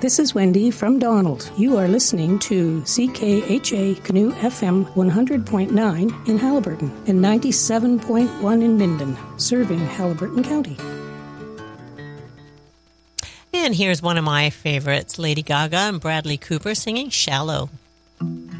This is Wendy from Donald. You are listening to CKHA Canoe FM 100.9 in Haliburton and 97.1 in Minden, serving Haliburton County. And here's one of my favorites, Lady Gaga and Bradley Cooper singing Shallow.